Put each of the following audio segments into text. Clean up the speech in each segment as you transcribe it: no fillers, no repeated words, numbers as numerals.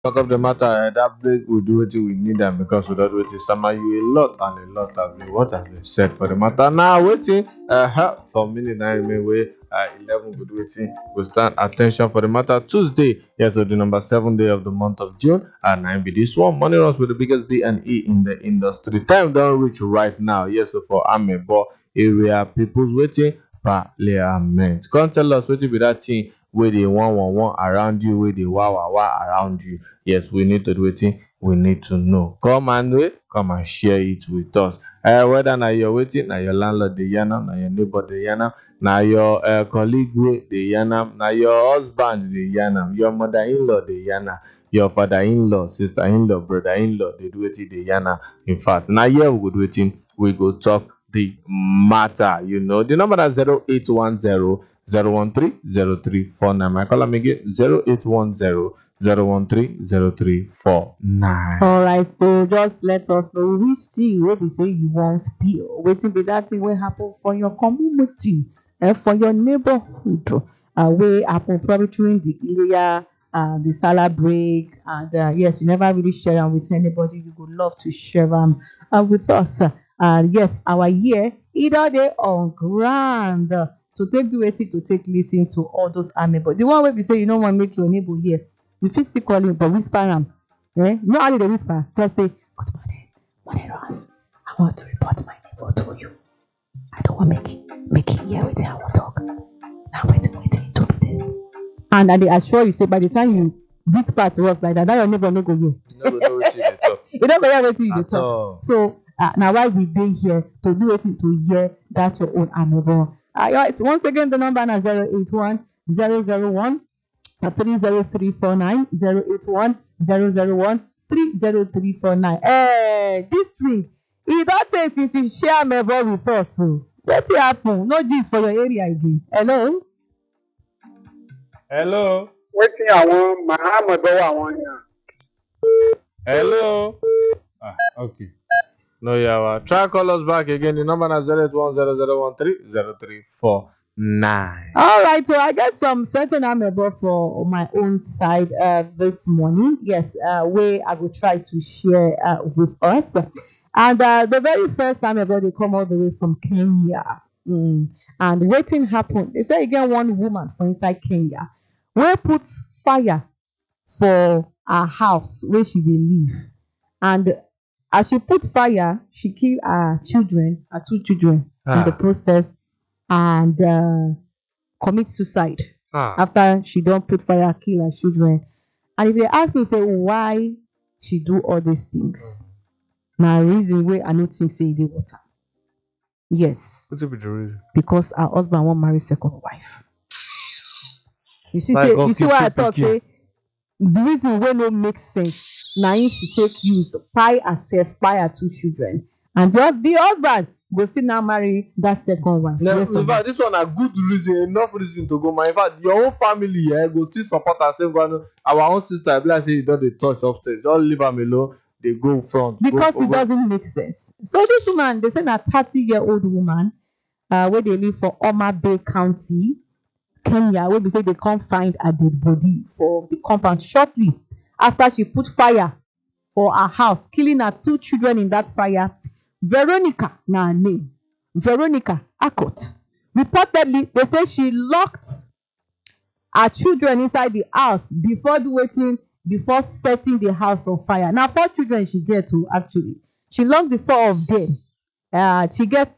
Part of the matter, that break we do what we need them because we don't wait summer you a lot and a lot of what has been said for the matter. Now waiting help for minute 9 way 11 good waiting. We stand attention for the matter Tuesday. Yes, so the number 7 day of the month of June and 9 be this one. Money runs with the biggest B and E in the industry. Time don't reach right now. Yes, so for Amebo area people's waiting parliament. Come tell us what be that thing where they want around you, where they wah around you. Yes, we need to do it. We need to know. Come and wait, come and share it with us. Whether now you're waiting, now your landlord the yanam, now your neighbor the yanam, now your colleague the yanam, now your husband the yanam, your mother-in-law the yanam, your father-in-law, sister-in-law, brother-in-law, they do it the yanam. In fact, now here we go do it. We go talk the matter. You know, the number is 0810 013 0349. I call them again 0810 013 0349. All right, so just let us know which thing wey be say you wan spill. Wetin be that thing wey happen for your community and for your neighborhood wey happen probably during the Ileya, the Salah break, and yes, you never really share am with anybody. You would love to share am with us. Yes, our year e don dey on ground to take do wetin to take lis ten to all those amebo. The one wey be say you no wan make your neighbor hear, you fit still call him but whisper am. No how dey whisper, just say good morning Ross, I want to report my neighbor to you. I don't wan make him hear wetin I wan talk. Na wetin you do be this. And I dey assure you say by the time you beat part to us like that your neighbor no go hear. You no go know wetin you dey talk. You no go hear wetin you dey At talk. all. So na why we dey here to do wetin to hear that your own amebo. Yes, once again the number na 081 001 30349 081 001 30349. This string e don tey since you share amebo with us o. Wetin happen? No gist for your area again. Hello. Hello. Wetin àwọn Mahamud àwọn yàn. Hello. Okay. No yawa. Try call us back again. The number is 08100130349. All right, so I get some certain amebo for my own side this morning. Yes, where I will try to share with us. And the very first amebo they come all the way from Kenya. And waiting happened. They say again one woman from inside Kenya where puts fire for her house where she dey live. And as she put fire, she kill her children, her 2 children in the process, and commit suicide after she don't put fire, kill her children. And if they ask me, say why she do all these things, now reason why I don't think say they water. Yes, What be the reason? because her husband won't marry second wife. You see, Like, say, God you see keep what I you thought pikin. say the reason wey no make sense na im she take use kpai herself, kpai her 2 children, and the husband go still now marry that second wife. No, Yes, in fact, this one a good reason, enough reason to go. In fact, your own family go still support her. Same one, our own sister, be like say you don dey touch upstairs. Just leave am alone. They go front. because go, it doesn't make sense. So this woman, they say na 30-year-old woman wey dey live for Homa Bay County, Kenya, wey be say they can't find her dead body for the compound shortly after she put fire for her house, killing her 2 children in that fire. Veronica na her name. Veronica Akot. Reportedly, they say she locked her children inside the house before setting the house on fire. Now 4 children she get to actually. She locked the 4 of them. She get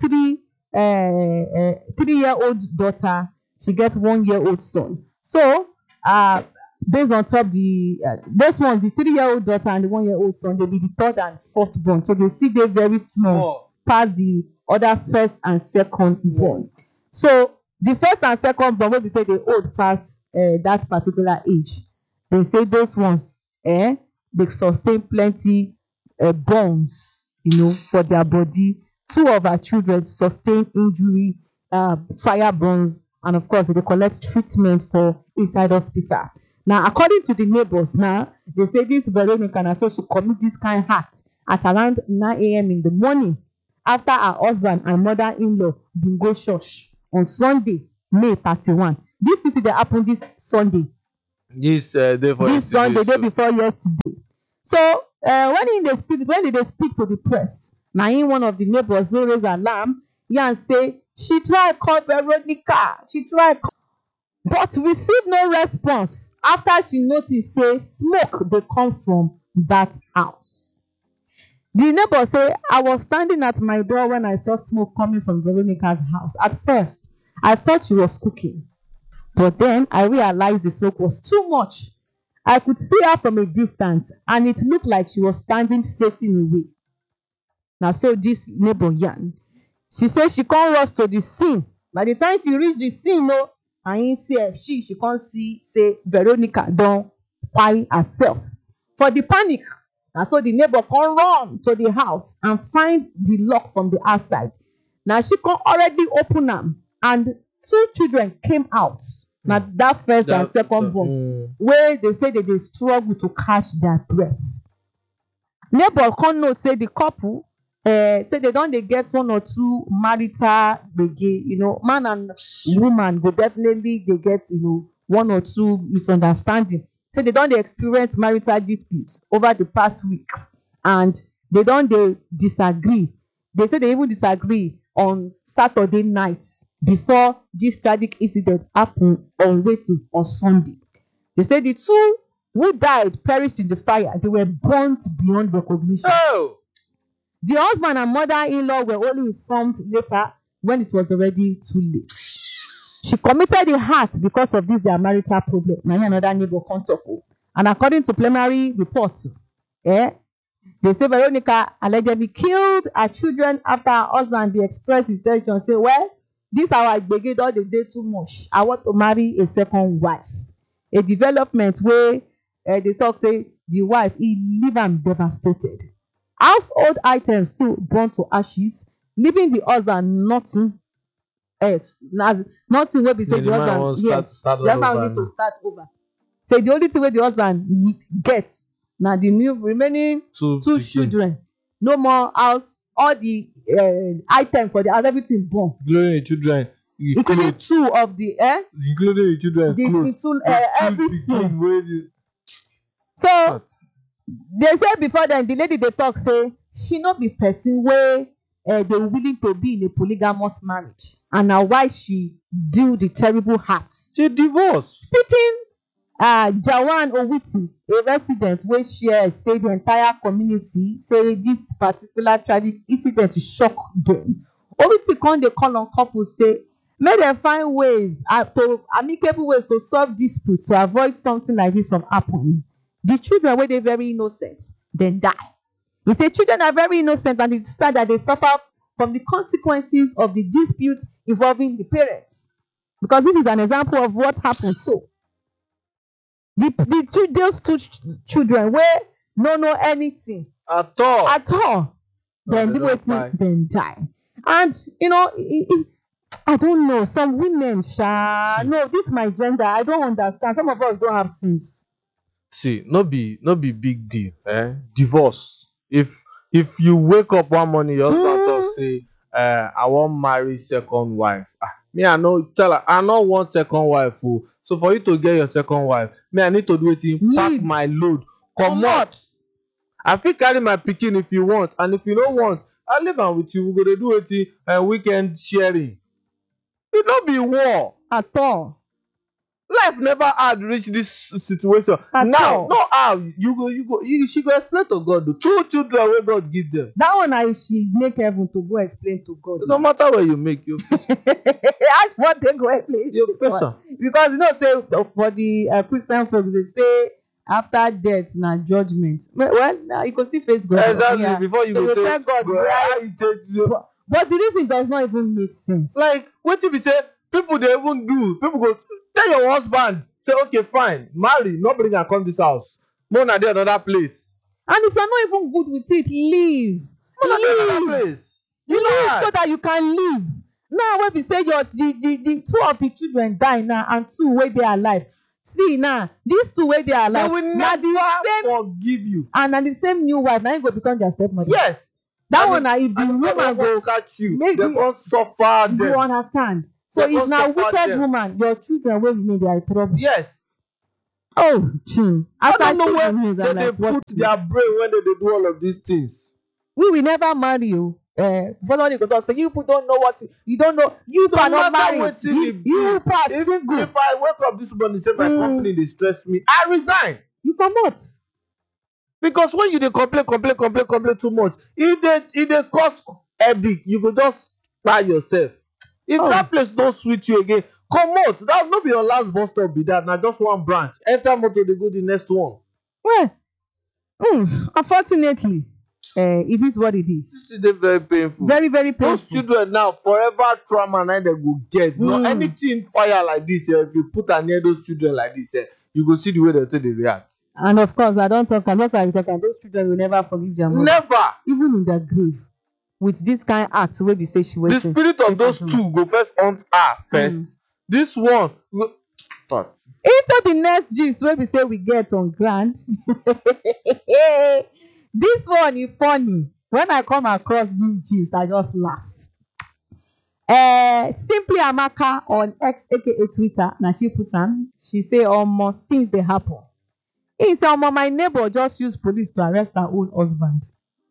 3-year-old daughter. She get 1-year-old son. So based on top the this one, the 3-year-old daughter and the 1-year-old son, they be the 3rd and 4th born. So they still dey very small past the other 1st and 2nd born. So the 1st and 2nd born wey be say they old past that particular age, they say those ones they sustain plenty burns, for their body. 2 of her children sustain injury, fire burns, and of course they collect treatment for inside hospital. Now according to the neighbors, now they say this Veronica na so she commit this kind act at around 9 a.m. in the morning after her husband and mother-in-law bin go church on Sunday, May 31. This incident happen this Sunday. This day for this Sunday, yesterday, day before yesterday. So when they speak to the press, na him one of the neighbors wey raise alarm yarn say she try call Veronica, she try call, but receive no response after she notice say smoke dey come from that house. The neighbor say, I was standing at my door when I saw smoke coming from Veronica's house. At first, I thought she was cooking, but then I realized the smoke was too much. I could see her from a distance, and it looked like she was standing facing away. Now, so this neighbor yarn. She say she come rush to the scene. By the time she reach the scene, no, and him see her, she come see say Veronica don kpai herself. For the panic, na so the neighbor come run to the house and find the lock from the outside. Na she come already open am, and 2 children came out. Na that first and second born wey dey say dey struggle to catch their breath. Neighbor come know say the couple say they don dey get 1 or 2 marital gbege. You know, man and woman go definitely dey get 1 or 2 misunderstanding. So they don dey experience marital disputes over the past weeks, and they don dey disagree. They say they even disagree on Saturday night before this tragic incident happen on Sunday. They say the 2 who died perished in the fire. They were burnt beyond recognition. Oh. The husband and mother-in-law were only informed later when it was already too late. She committed the act because of this their marital problem. Na another neighbor come talk. And according to preliminary reports, they say Veronica allegedly killed her children after her husband dey express his intention, say, well, this our gbege don dey too much. I want to marry a second wife. A development wey they talk say the wife leave am devastated. Household items too burnt to ashes, leaving the husband nothing else. Nothing wey be say the husband the husband need to start over. Say the only thing wey the husband gets na the new remaining 2 children. No more house, all the items for the house, everything burn. Including the children. Including 2 of the including the children. Everything. So they say before then the lady dey talk say she no be person wey dey willing to be in a polygamous marriage, and na why she do the terrible act. She divorce. Speaking Jawan Owiti, a resident wey share say the entire community say this particular tragic incident shock dem. Owiti come dey call on couples say make dem find ways amicable ways to solve disputes to avoid something like this from happening. The children wey dey very innocent dem die. He say children are very innocent, and it's sad that they suffer from the consequences of the disputes involving the parents, because this is an example of what happened. So those 2 children wey no know anything At all, dem do wetin dem die. And I don't know, some women no, this my gender, I don't understand. Some of us don't have sense. See, no be big deal. Divorce. If you wake up one morning, your husband talk say, I wan marry second wife. Me, I no tell her I no want second wife. So for you to get your second wife, me, I need to do wetin? Pack my load, comot. I fit carry my pikin if you want, and if you no want, I leave am with you. We go dey do wetin? Weekend sharing. It no be war at all. Life never hard reach this situation. Now, no how she go explain to God. 2 children wey God give them. That one na she make heaven to go explain to God. No matter where you make, you face am. That's what they go explain. You face am. Because say for the Christian folks, they say after death na judgment. Well, now you go still face God. Exactly. Before you go tell God, but the reason does not even make sense. Like wetin be say people dey even do. People go tell your husband, say, okay, fine, marry, not bring her come this house. More na dey another place. And if you're not even good with it, leave. Another place. Leave so that you can live. Now when we say the 2 of the children die now and 2 wey dey alive. See now, these 2 wey dey alive, they will never forgive you. And the same new wife, now you go become their stepmother. Yes. That one na if the woman go catch you, they go suffer them. You understand? So if na wicked woman, your children wey remain, they are in trouble. Yes. Oh, Jim. I After don't know seeing where the news, they I'm like, put what? their brain when they do all of these things. We will never marry you. Before nobody go talk, so you people don't know what you don't know. You No cannot matter marry. wetin e be, You are if single. I wake up this morning say my company dey stress me, I resign. You cannot. Because when you dey complain too much, e dey cause headache. You go just kpai yourself. If that place don sweet you again, comot. That no be your last bus stop be that. Na just one branch. Enter motor dey go the next one. Well, unfortunately, it is what it is. This thing dey very painful. Very, very Those painful. children now forever trauma na dem go get. No anything fire like this, if you put am near those children like this, you go see the way dem take dey react. And of course, I don't talk. I'm not talking. Those children will never forgive their mother. Never. Even in their grave, with this kind act wey be say she The waiting. spirit of those two go first hunt her first. This one go fact. Into the next gist wey be say we get on ground. This one is funny. When I come across this gist, I just laugh. Simply Amaka on X aka Twitter, na she put am. She say almost things dey happen. He say my neighbor just use police to arrest her own husband.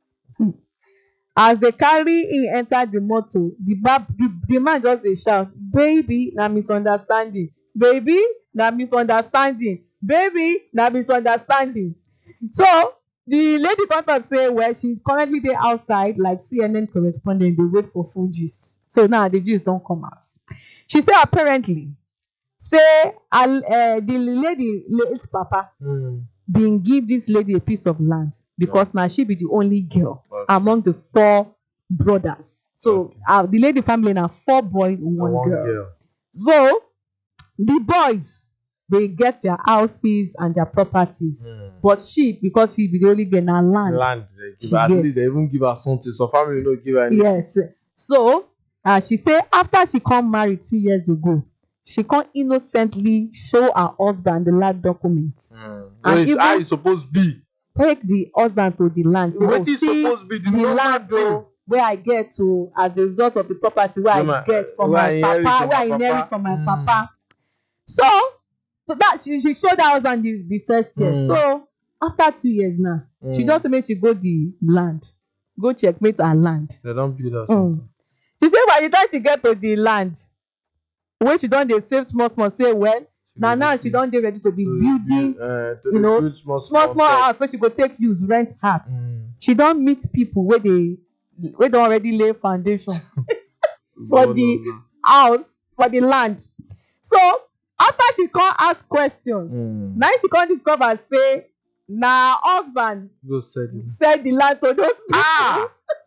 As they carry him enter the motor, the man just dey shout, baby na misunderstanding, baby na misunderstanding, baby na misunderstanding. So the lady come talk say well she currently dey outside like CNN correspondent dey wait for full gist. So now the gist don come out. She say apparently say the lady late papa bin give this lady a piece of land because na she be the only girl among the 4 brothers. So the lady family na 4 boys, 1 girl. So the boys they get their houses and their properties, but she, because she be the only girl, na land they give her, at least they even give her something. So family no give her anything. Yes. So she say after she come married 2 years ago, she come innocently show her husband the land documents. So it's how e suppose be. Take the husband to the land. Wetin suppose be the land where I get to as a result of the property where I get from my papa, where I inherit from my papa. So that she showed her husband the first year. So after 2 years now, she just make she go the land, go checkmate her land. They don't build us. She say by the time she get to the land, when she don dey save small, say well, now she don dey ready to be building, small house wey she go take use rent house. She don meet people wey don already lay foundation for the house, for the land. So after she come ask questions, now she come discover say na husband go sell the land to those people.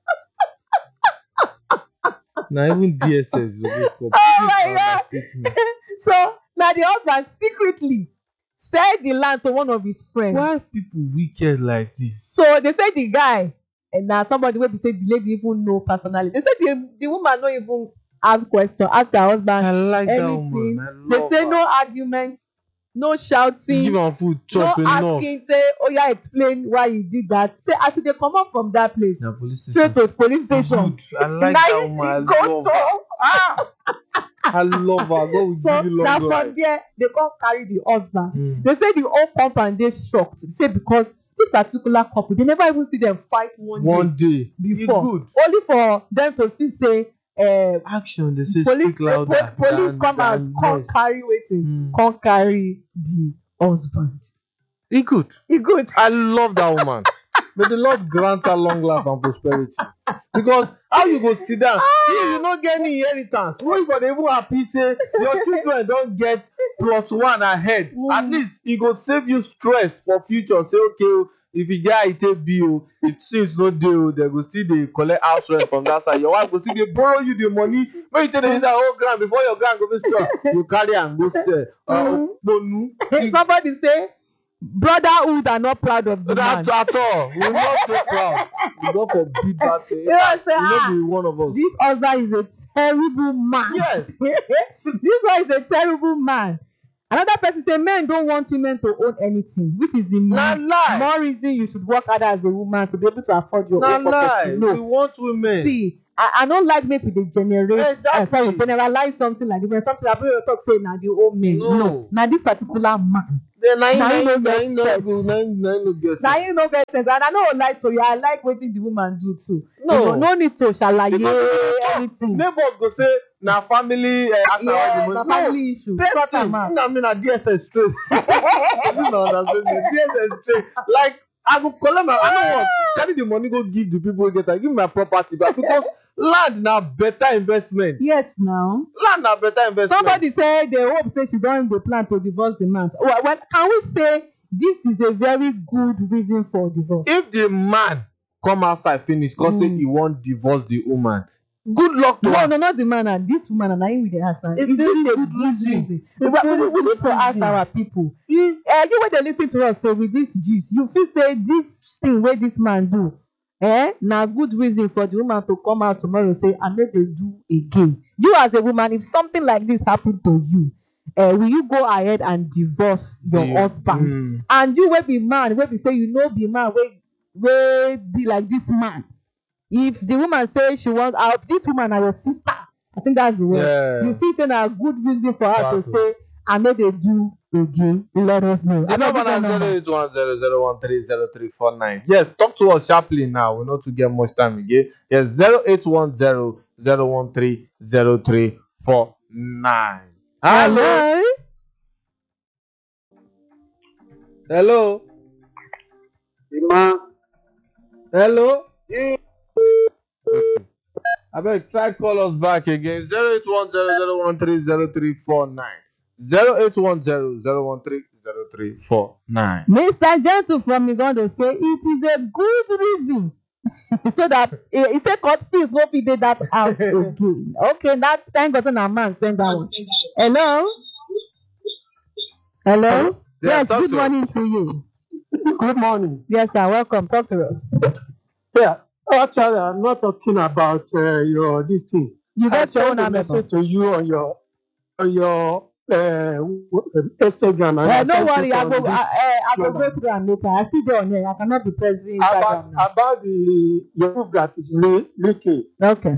Now even DSS is oh my God. So now the husband secretly sell the land to one of his friends. Why people wicked like this? So they say the guy, and now somebody wey be say the lady even know personally. They say the woman no even ask question, ask her husband I like anything. that woman. They say no arguments, no shouting, give am food, chop no enough. asking, say oh yeah, explain why you did that. Say as they come up from that place, straight to police station. Good. I like that woman. I love her. I love her. God will give you long life. So now from there, they come carry the husband. They say the whole compound dey shocked. Say because this particular couple, they never even see them fight one day before. Good. Only for them to see say action. They say police, speak louder. police come out, come carry wetin, come carry the husband. He good. He good. I love that woman. May the Lord grant her long life and prosperity. Because how you go sit down? You no get any inheritance. When you go dey even happy say your children don get +1 ahead. At least e go save you stress for future. Say okay, if you get it take bill, if things no dey, they go still dey collect house rent from that side. Your wife go still dey borrow you the money. When you take the inside whole ground before your ground go be strong, you carry am go sell. Somebody say brotherhood are not proud of the man. At all. We not so proud. We don't forbid that thing. You know be one of us. This husband is a terrible man. Yes. This one is a terrible man. Another person say men don't want women to own anything, which is the more reason you should work harder as a woman to be able to afford your own property. No, we want women. See, I don't like make we dey generate Exactly. generalize something like this. Something that people talk say na the old men. No. Na this particular man. Then Na him no get no sense. get Na him no get sense. And I no go lie to you. I like wetin the woman do too. No. No need to shalaye Because anything. neighbors go say na family Yeah, na family issue. Sort am out. I mean na DSS straight. I do not understand me. DSS straight. Like I go collect my. I no want carry the money go give the people wey get am. Give me my property back because land na better investment. Yes, now. Land na better investment. Somebody say they hope say she don dey plan to divorce the man. Well, can we say this is a very good reason for divorce? If the man come outside finish come say he wan divorce the woman, good luck to am. No, not the man. And this woman, and na him we dey ask now. It's Is very this a good good reason. reason? It's very We good need to ask reason. our people. You wey dey lis ten to us so with this gist, you feel say this thing wey this man do, na good reason for the woman to come out tomorrow say I no dey do again. You as a woman, if something like this happen to you, will you go ahead and divorce your husband? And you wey be man, wey be say you no be man wey be like this man. If the woman say she want out, this woman na your sister. I think that's the word. Yeah. You feel say na good reason for her to say I no dey do again. Let us know. The number na 08100130349. Yes, talk to us sharply now. We not to get much time again. Yes, 08100130349. Hello. Hello. Ima. Hello. I beg try call us back again. 08100130349. 08100130349. Mr. Gentle from Igondo say it is a good reason so that he say court fees no fit dey that house again. Okay, that thank God say na man send that one. Hello. Yeah, Yes, talk good to us. morning to you. Good morning. Yes, sir. Welcome. Talk to us. Yeah, actually, I'm not talking about your this thing. You I get your sent own a message to you on your Instagram. And I no sent worry, it I on go. this I go number. go through and later. I still dey on here. I cannot be present Instagram now. about your roof that is leaking. Okay.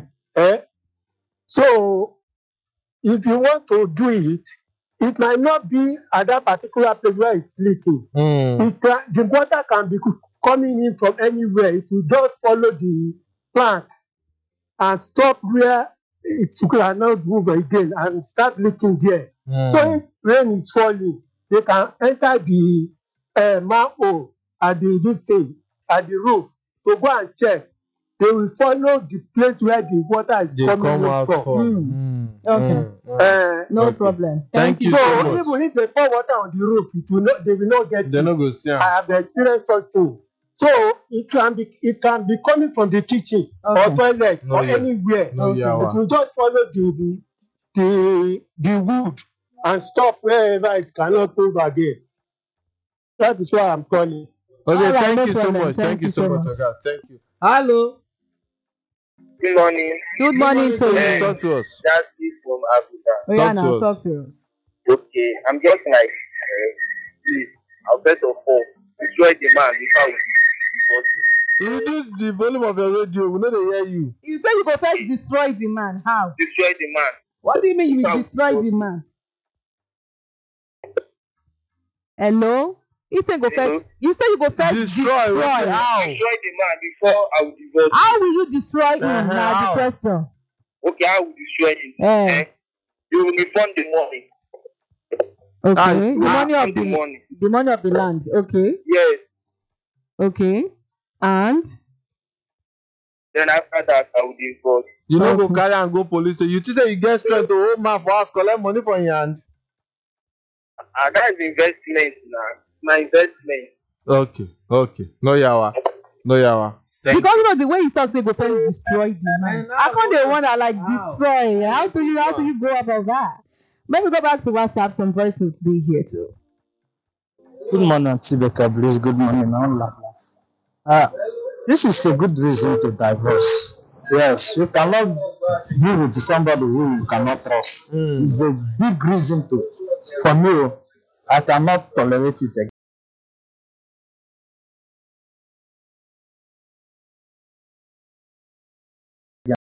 So if you want to do it, it might not be at that particular place where it's leaking. The water can be coming in from anywhere. It will just follow the plank and stop where it cannot move again and start leaking there. So if rain is falling, they can enter the manhole at the roof to go and check. They will follow the place where the water is coming out from. Okay. No problem. Thank you So so much. even if they pour water on the roof, they will not get They it. no go see am. I have experienced such thing. So it can be coming from the kitchen or toilet No, or yeah. anywhere. No, It yawa. will just follow the wood and stop wherever it cannot move again. That is why I'm calling. Okay, All right, thank no you so problem. much. Thank Thank you you so so much, much. Oga. Thank you. Hello. Good morning. Good morning to Please you. talk to us. That's it from Africa. Oh yeah, Talk to now us. talk to us. Okay, I'm just like, please, I'll bet of all, destroy the man before we divorce him. Reduce the volume of your radio. We no dey hear you. You say you go first destroy the man. How? Destroy the man. What do you mean you will destroy the man? Hello? You say go Hello? first. You say you go first Destroy. How? Destroy the man before I will divorce him. How will you destroy him? Uh-huh, Na how? the question. Okay, I will destroy him. You will refund the money. Okay. The money of Refund the money. the money of the land. Okay. Yes. Okay. And Then after that, I will divorce. You no go Okay. carry am go police station. You think say you get strength to hold man for house collect money from your hand? And that is investment now. My investment. Okay. No yawa. Thank because you know the way you talk say go first destroy the man. I can't dey wonder like destroy. How do you go about that? Let me go back to WhatsApp. Some voice notes dey here too. Good morning, Auntie Becca, please. Good morning. I'm Laugh. This is a good reason to divorce. Yes, you cannot be with somebody who you cannot trust. It's a big reason to. For me, I cannot tolerate it again.